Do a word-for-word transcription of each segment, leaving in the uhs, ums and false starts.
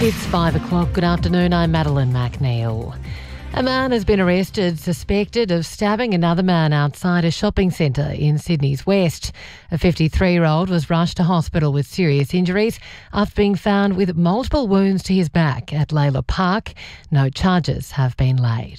It's five o'clock. Good afternoon. I'm Madeline McNeil. A man has been arrested suspected of stabbing another man outside a shopping centre in Sydney's West. A fifty-three-year-old was rushed to hospital with serious injuries after being found with multiple wounds to his back at Layla Park. No charges have been laid.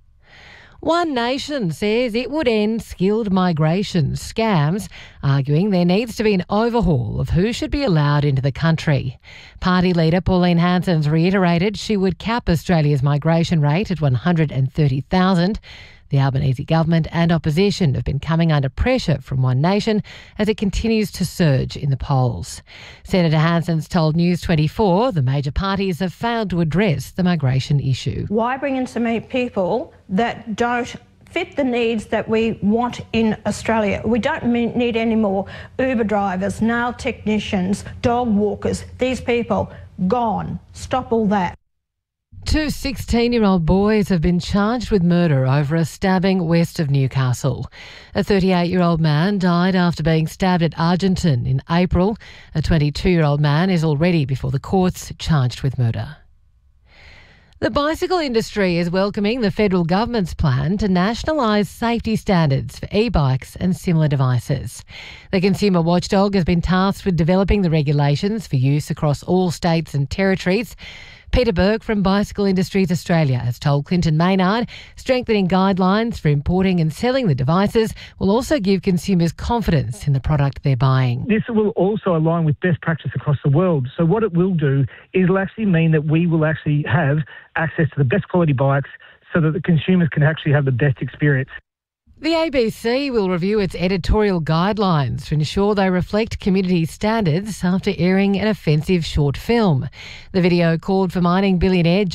One Nation says it would end skilled migration scams, arguing there needs to be an overhaul of who should be allowed into the country. Party leader Pauline Hanson's reiterated she would cap Australia's migration rate at one hundred thirty thousand. The Albanese government and opposition have been coming under pressure from One Nation as it continues to surge in the polls. Senator Hanson's told News twenty-four the major parties have failed to address the migration issue. Why bring in so many people that don't fit the needs that we want in Australia? We don't need any more Uber drivers, nail technicians, dog walkers. These people, gone. Stop all that. Two sixteen-year-old boys have been charged with murder over a stabbing west of Newcastle. A thirty-eight-year-old man died after being stabbed at Argenton in April. A twenty-two-year-old man is already before the courts charged with murder. The bicycle industry is welcoming the federal government's plan to nationalise safety standards for e-bikes and similar devices. The consumer watchdog has been tasked with developing the regulations for use across all states and territories. Peter Burke from Bicycle Industries Australia has told Clinton Maynard strengthening guidelines for importing and selling the devices will also give consumers confidence in the product they're buying. This will also align with best practice across the world. So what it will do is it'll actually mean that we will actually have access to the best quality bikes so that the consumers can actually have the best experience. The A B C will review its editorial guidelines to ensure they reflect community standards after airing an offensive short film. The video called for mining billionaire